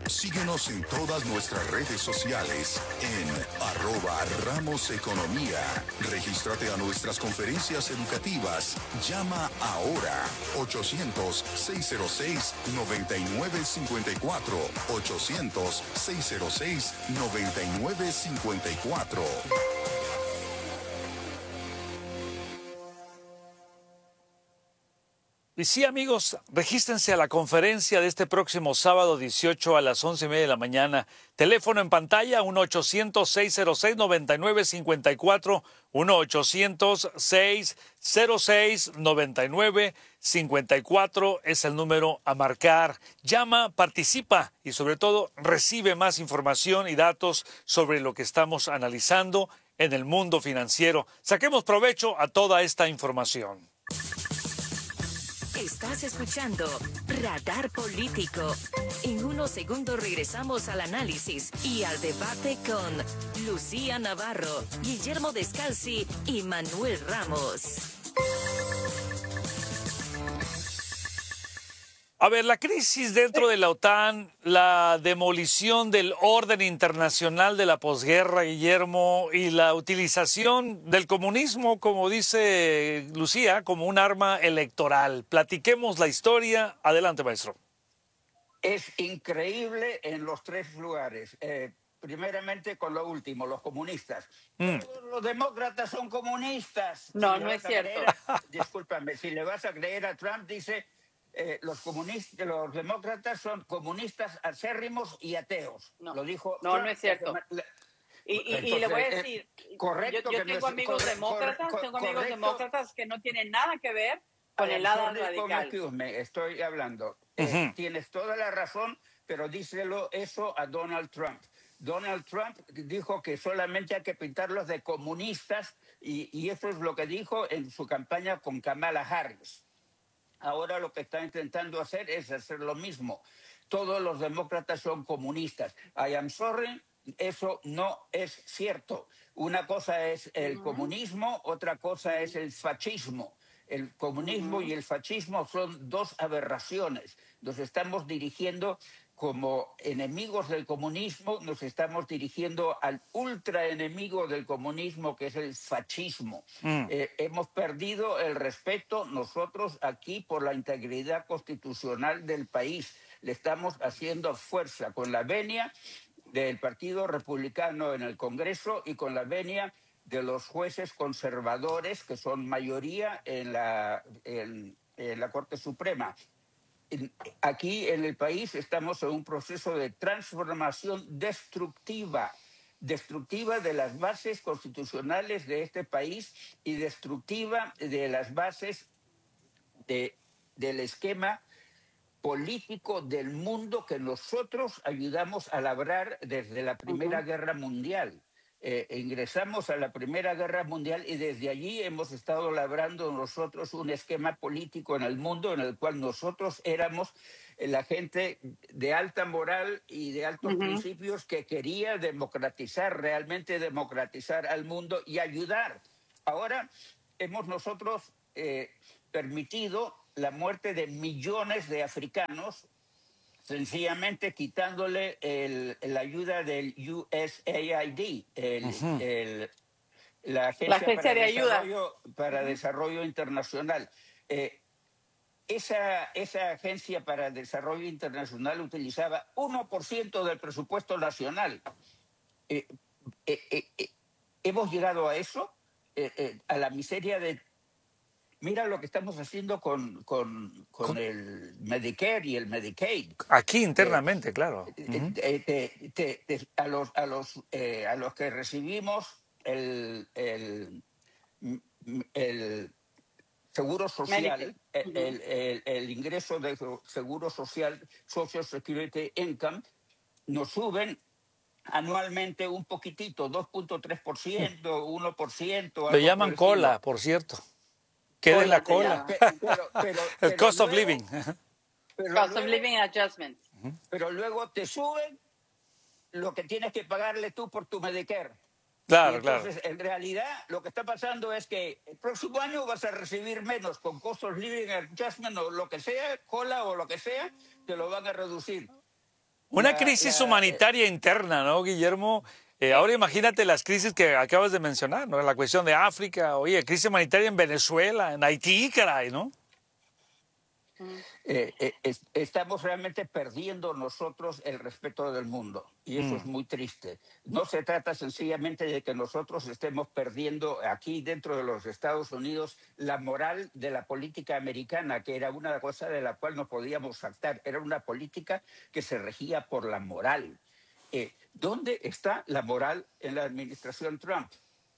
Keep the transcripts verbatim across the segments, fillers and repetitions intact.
Síguenos en todas nuestras redes sociales en arroba Ramos Economía. Regístrate a nuestras conferencias educativas. Llama ahora ochocientos, seiscientos seis, noventa y nueve cincuenta y cuatro. ochocientos, seiscientos seis, noventa y nueve cincuenta y cuatro. Y sí, amigos, regístrense a la conferencia de este próximo sábado dieciocho a las once y media de la mañana. Teléfono en pantalla, uno ochocientos, seiscientos seis, noventa y nueve cincuenta y cuatro, uno ochocientos, seiscientos seis, noventa y nueve cincuenta y cuatro es el número a marcar. Llama, participa y sobre todo recibe más información y datos sobre lo que estamos analizando en el mundo financiero. Saquemos provecho a toda esta información. Estás escuchando Radar Político. En unos segundos regresamos al análisis y al debate con Lucía Navarro, Guillermo Descalzi y Manuel Ramos. A ver, la crisis dentro de la OTAN, la demolición del orden internacional de la posguerra, Guillermo, y la utilización del comunismo, como dice Lucía, como un arma electoral. Platiquemos la historia. Adelante, maestro. Es increíble en los tres lugares. Eh, primeramente con lo último, los comunistas. Mm. Todos los demócratas son comunistas. No, si no es cierto. A, discúlpame, si le vas a creer a Trump, dice... Eh, los comunistas, los demócratas son comunistas acérrimos y ateos. No, lo dijo no, Trump. no es cierto. Y, y, Entonces, y le voy a decir, eh, correcto yo, yo tengo no es, amigos corre, demócratas, corre, tengo amigos correcto, demócratas que no tienen nada que ver con el lado radical. Me estoy hablando. Uh-huh. Eh, tienes toda la razón, pero díselo eso a Donald Trump. Donald Trump dijo que solamente hay que pintarlos de comunistas y, y eso es lo que dijo en su campaña con Kamala Harris. Ahora lo que está intentando hacer es hacer lo mismo. Todos los demócratas son comunistas. I am sorry, eso no es cierto. Una cosa es el uh-huh. comunismo, otra cosa es el fascismo. El comunismo uh-huh. y el fascismo son dos aberraciones. Nos estamos dirigiendo como enemigos del comunismo, nos estamos dirigiendo al ultraenemigo del comunismo, que es el fascismo. Mm. Eh, hemos perdido el respeto nosotros aquí por la integridad constitucional del país. Le estamos haciendo fuerza con la venia del Partido Republicano en el Congreso y con la venia de los jueces conservadores, que son mayoría en la, en, en la Corte Suprema. Aquí en el país estamos en un proceso de transformación destructiva, destructiva de las bases constitucionales de este país y destructiva de las bases de, del esquema político del mundo que nosotros ayudamos a labrar desde la Primera uh-huh. Guerra Mundial. Eh, ingresamos a la Primera Guerra Mundial y desde allí hemos estado labrando nosotros un esquema político en el mundo en el cual nosotros éramos la gente de alta moral y de altos uh-huh. principios que quería democratizar, realmente democratizar al mundo y ayudar. Ahora hemos nosotros eh, permitido la muerte de millones de africanos, sencillamente quitándole el, la ayuda del U S A I D, el, uh-huh. el, la Agencia, la agencia para, de desarrollo, ayuda. para uh-huh. Desarrollo Internacional. Eh, esa, esa Agencia para Desarrollo Internacional utilizaba uno por ciento del presupuesto nacional. Eh, eh, eh, eh, ¿Hemos llegado a eso? Eh, eh, a la miseria de... Mira lo que estamos haciendo con, con, con, con el Medicare y el Medicaid. Aquí internamente, eh, claro. Uh-huh. eh, te, te, te, a, los, a, los, eh, a los que recibimos el, el, el seguro social, el, el, el, el ingreso de seguro social, Social Security Income, nos suben anualmente un poquitito, dos punto tres por ciento, uno por ciento. Lo llaman cola, por cierto. Quede en la cola. Pero, pero, pero, el cost luego, of living. Pero cost luego, of living adjustment. Pero luego te suben lo que tienes que pagarle tú por tu Medicare. Claro, y entonces, claro. En realidad, lo que está pasando es que el próximo año vas a recibir menos con cost of living adjustment o lo que sea, cola o lo que sea, te lo van a reducir. Una la, crisis la, humanitaria interna, ¿no, Guillermo? Eh, ahora imagínate las crisis que acabas de mencionar, ¿no? La cuestión de África, oye, crisis humanitaria en Venezuela, en Haití, caray, ¿no? Eh, eh, es, estamos realmente perdiendo nosotros el respeto del mundo y eso mm. es muy triste. No se trata sencillamente de que nosotros estemos perdiendo aquí dentro de los Estados Unidos la moral de la política americana, que era una cosa de la cual no podíamos saltar, era una política que se regía por la moral. Eh, ¿Dónde está la moral en la administración Trump?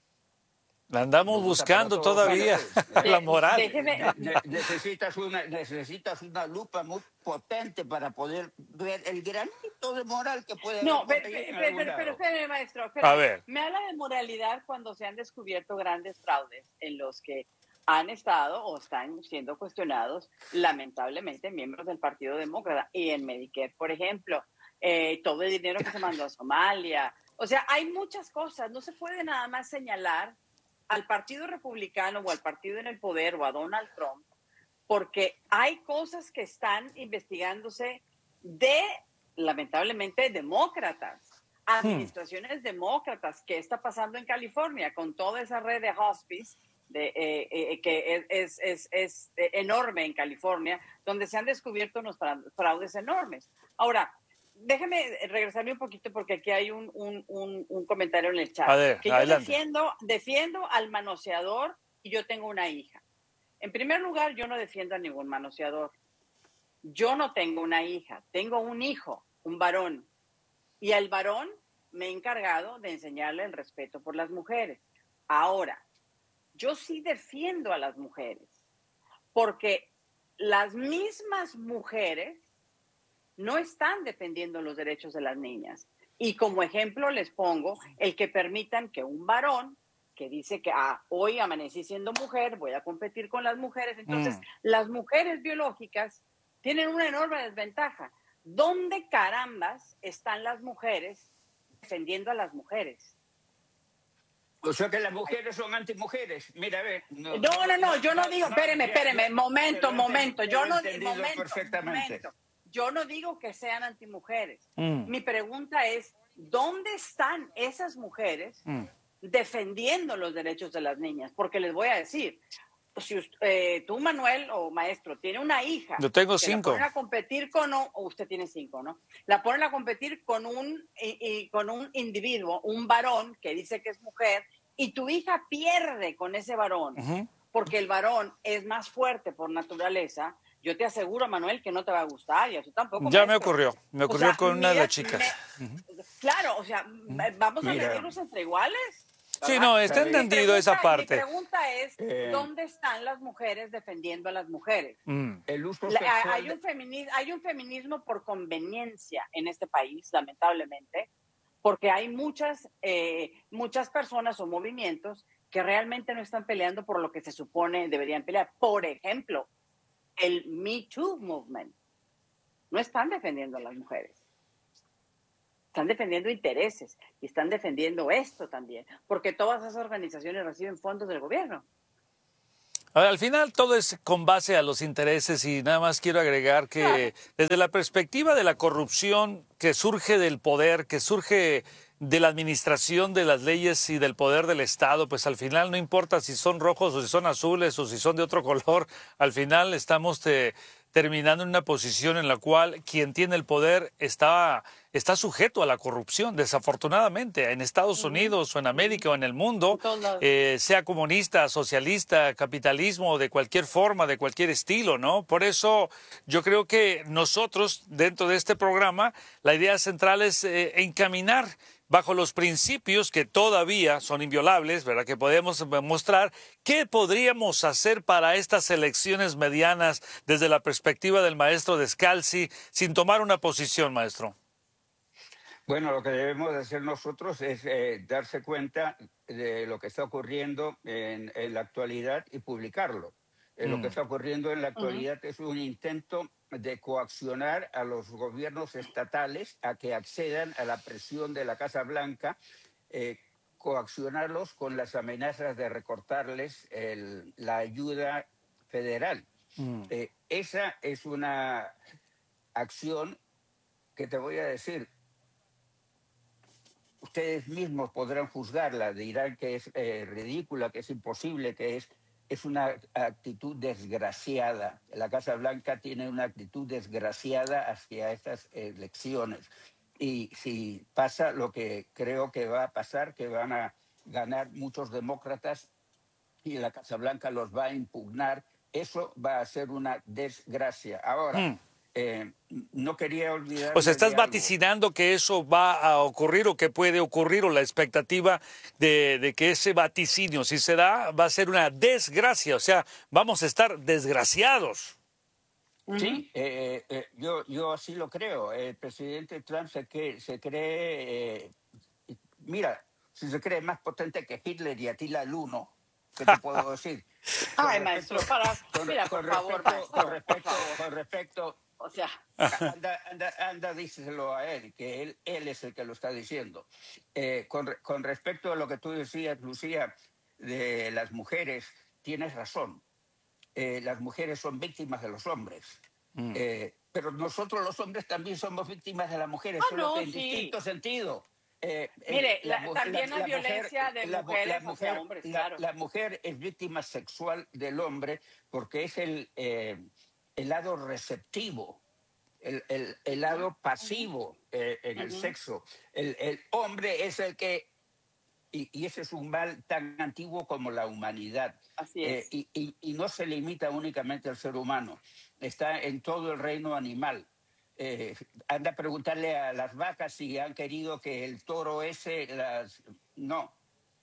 La andamos buscando todavía, la moral. Ne ne necesitas, una, necesitas una lupa muy potente para poder ver el granito de moral que puede no, haber. No, pero, pero, pero, pero espérame, maestro. Espérame. A ver. Me habla de moralidad cuando se han descubierto grandes fraudes en los que han estado o están siendo cuestionados, lamentablemente, miembros del Partido Demócrata. Y en Medicare, por ejemplo, eh, todo el dinero que se mandó a Somalia. O sea, hay muchas cosas. No se puede nada más señalar al Partido Republicano o al partido en el poder o a Donald Trump, porque hay cosas que están investigándose de, lamentablemente, demócratas, administraciones hmm. demócratas. ¿Qué está pasando en California con toda esa red de hospice de, eh, eh, que es, es, es, es enorme en California, donde se han descubierto unos fraudes enormes? Ahora, déjame regresarme un poquito porque aquí hay un, un, un, un comentario en el chat. A ver, que yo adelante. defiendo, defiendo al manoseador y yo tengo una hija. En primer lugar, yo no defiendo a ningún manoseador. Yo no tengo una hija, tengo un hijo, un varón. Y al varón me he encargado de enseñarle el respeto por las mujeres. Ahora, yo sí defiendo a las mujeres porque las mismas mujeres no están defendiendo los derechos de las niñas. Y como ejemplo les pongo el que permitan que un varón que dice que ah, hoy amanecí siendo mujer, voy a competir con las mujeres. Entonces, mm. las mujeres biológicas tienen una enorme desventaja. ¿Dónde carambas están las mujeres defendiendo a las mujeres? O sea que las mujeres son antimujeres. Mira, a ver. No, no, no, no yo no, no digo, no, espéreme, espéreme, ya, momento, momento. Yo no digo, momento, momento. Yo no digo que sean antimujeres. Mm. Mi pregunta es, ¿dónde están esas mujeres mm. defendiendo los derechos de las niñas? Porque les voy a decir, si usted, eh, tú, Manuel, o maestro, tiene una hija. Yo tengo que cinco. La ponen a competir con, o usted tiene cinco, ¿no? La ponen a competir con un, y, y, con un individuo, un varón que dice que es mujer, y tu hija pierde con ese varón, uh-huh. porque el varón es más fuerte por naturaleza. Yo te aseguro, Manuel, que no te va a gustar y eso tampoco. Ya maestro. me ocurrió, me ocurrió o sea, con una mira, de las chicas. Me, uh-huh. Claro, o sea, uh-huh. vamos a medirnos entre iguales. ¿Verdad? Sí, no, está entendido esa parte. Mi pregunta es, eh, ¿dónde están las mujeres defendiendo a las mujeres? Mm. El uso La, hay, un feminismo, hay un feminismo por conveniencia en este país, lamentablemente, porque hay muchas, eh, muchas personas o movimientos que realmente no están peleando por lo que se supone deberían pelear. Por ejemplo, el Me Too Movement. No están defendiendo a las mujeres. Están defendiendo intereses y están defendiendo esto también, porque todas esas organizaciones reciben fondos del gobierno. A ver, al final todo es con base a los intereses y nada más quiero agregar que claro. desde la perspectiva de la corrupción que surge del poder, que surge de la administración de las leyes y del poder del Estado, pues al final no importa si son rojos o si son azules o si son de otro color, al final estamos te, terminando en una posición en la cual quien tiene el poder está, está sujeto a la corrupción, desafortunadamente, en Estados Unidos o en América o en el mundo, eh, sea comunista, socialista, capitalismo, de cualquier forma, de cualquier estilo, ¿no? Por eso yo creo que nosotros, dentro de este programa, la idea central es eh, encaminar bajo los principios que todavía son inviolables, ¿verdad? Que podemos mostrar qué podríamos hacer para estas elecciones medianas desde la perspectiva del maestro Descalzi, sin tomar una posición, maestro. Bueno, lo que debemos hacer nosotros es eh, darse cuenta de lo que está ocurriendo en, en la actualidad y publicarlo. Eh, mm. Lo que está ocurriendo en la actualidad uh-huh. es un intento de coaccionar a los gobiernos estatales a que accedan a la presión de la Casa Blanca, eh, coaccionarlos con las amenazas de recortarles el, la ayuda federal. Mm. Eh, esa es una acción que te voy a decir, ustedes mismos podrán juzgarla, dirán que es eh, ridícula, que es imposible, que es, es una actitud desgraciada. La Casa Blanca tiene una actitud desgraciada hacia estas elecciones. Y si pasa lo que creo que va a pasar, que van a ganar muchos demócratas y la Casa Blanca los va a impugnar, eso va a ser una desgracia. Ahora, Mm. eh, no quería olvidar. O sea, ¿estás vaticinando que eso va a ocurrir o que puede ocurrir, o la expectativa de, de que ese vaticinio, si se da, va a ser una desgracia? O sea, vamos a estar desgraciados. Sí, eh, eh, yo, yo así lo creo. El presidente Trump se, que, se cree, eh, mira, si se cree más potente que Hitler y Attila el Uno, ¿qué te puedo decir? Ay, Con maestro, respecto- para. con- Mira, con por favor, respecto- maestro, con por respecto, favor. con respecto, O sea, anda, anda, anda, díselo a él, que él, él es el que lo está diciendo. Eh, con, re- con respecto a lo que tú decías, Lucía, de las mujeres, tienes razón. Eh, las mujeres son víctimas de los hombres. Mm. Eh, pero nosotros los hombres también somos víctimas de las mujeres, Ah, solo no, que en sí. distinto sentido. Eh, eh, Mire, la- mu- también la mujer- violencia de la mu- mujeres la hacia mujer- hombres, la- claro. la mujer es víctima sexual del hombre porque es el, eh, el lado receptivo, el, el- el lado pasivo eh, en el Ujú. sexo. El, el hombre es el que, y, y ese es un mal tan antiguo como la humanidad. Así Eh, es. y, y- y no se limita únicamente al ser humano, está en todo el reino animal. Eh, anda a preguntarle a las vacas si han querido que el toro ese las... No.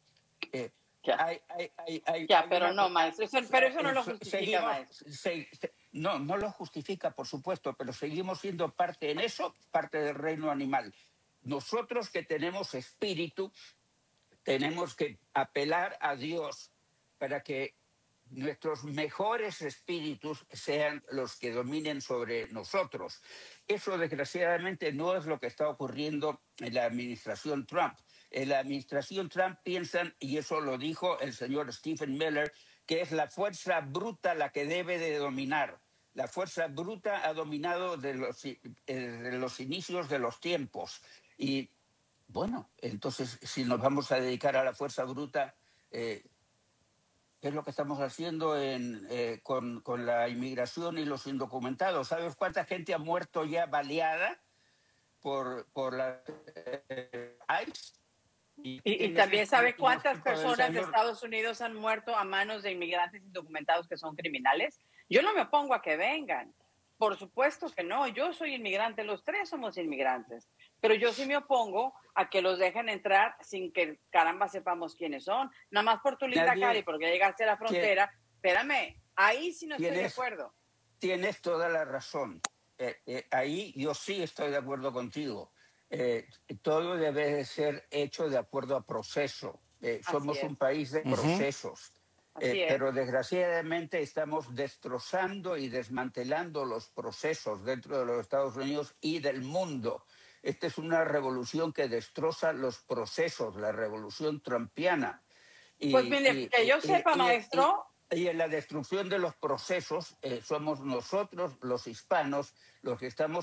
Eh, Ya. hay, hay, hay, hay- Ya, hay pero una- no, maestro, eso- pero eso no lo Se- justifica, seguimos- maestro. se- se- no, no lo justifica, por supuesto, pero seguimos siendo parte en eso, parte del reino animal. Nosotros que tenemos espíritu, tenemos que apelar a Dios para que nuestros mejores espíritus sean los que dominen sobre nosotros. Eso, desgraciadamente, no es lo que está ocurriendo en la administración Trump. En la administración Trump piensan, y eso lo dijo el señor Stephen Miller, que es la fuerza bruta la que debe de dominar. La fuerza bruta ha dominado de los, eh, de los inicios de los tiempos. Y bueno, entonces, si nos vamos a dedicar a la fuerza bruta, eh, ¿qué es lo que estamos haciendo en, eh, con, con la inmigración y los indocumentados? ¿Sabes cuánta gente ha muerto ya baleada por, por la eh, ICE? Y, y también sabe cuántas personas de señor, Estados Unidos han muerto a manos de inmigrantes indocumentados que son criminales. Yo no me opongo a que vengan. Por supuesto que no. Yo soy inmigrante, los tres somos inmigrantes. Pero yo sí me opongo a que los dejen entrar sin que, caramba, sepamos quiénes son. Nada más por tu linda Nadie- cara y porque ya llegaste a la frontera. Espérame, ahí sí no estoy de ¿Tienes- acuerdo. Tienes toda la razón. Eh, eh, ahí yo sí estoy de acuerdo contigo. Eh, todo debe de ser hecho de acuerdo a proceso. Eh, Así somos es. un país de Ujú. procesos. Así Eh, es. pero desgraciadamente estamos destrozando y desmantelando los procesos dentro de los Estados Unidos y del mundo. Esta es una revolución que destroza los procesos, la revolución trumpiana. Y, Pues mire, que yo sepa, maestro. Y, y en la destrucción de los procesos eh, somos nosotros, los hispanos, los que estamos